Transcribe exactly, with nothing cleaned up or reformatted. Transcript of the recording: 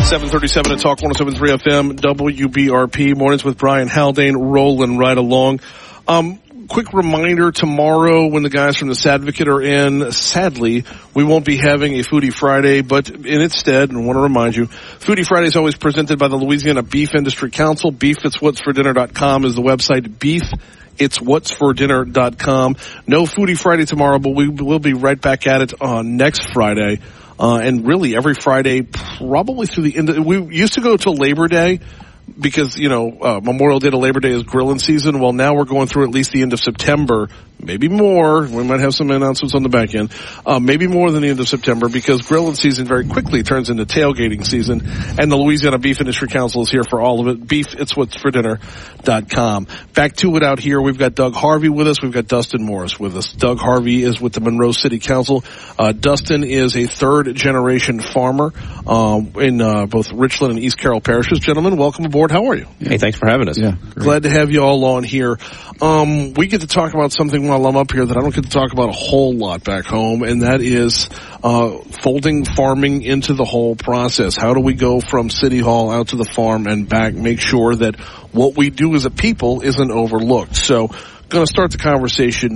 seven thirty-seven at Talk one oh seven point three F M, W B R P. Mornings with Brian Haldane, rolling right along. Um, quick reminder, tomorrow when the guys from the Sadvocate are in, sadly, we won't be having a Foodie Friday, but in its stead, and I want to remind you, Foodie Friday is always presented by the Louisiana Beef Industry Council. beef it's what's for dinner dot com is the website. Beef It's what's for dinner dot com. No Foodie Friday tomorrow, but we will be right back at it on next Friday. Uh, and really every Friday, probably through the end of, we used to go till Labor Day because, you know, uh, Memorial Day to Labor Day is grilling season. Well, now we're going through at least the end of September, maybe more. We might have some announcements on the back end. Uh, maybe more than the end of September because grilling season very quickly turns into tailgating season. And the Louisiana Beef Industry Council is here for all of it. Beef, it's what's for dinner dot com. Back to it out here. We've got Doug Harvey with us. We've got Dustin Morris with us. Doug Harvey is with the Monroe City Council. Uh, Dustin is a third generation farmer, um, in, uh, both Richland and East Carroll parishes. Gentlemen, welcome aboard. How are you? Hey, thanks for having us. Yeah, glad to have you all on here. Um, we get to talk about something while I'm up here that I don't get to talk about a whole lot back home, and that is uh, folding farming into the whole process. How do we go from City Hall out to the farm and back, make sure that what we do as a people isn't overlooked? So, going to start the conversation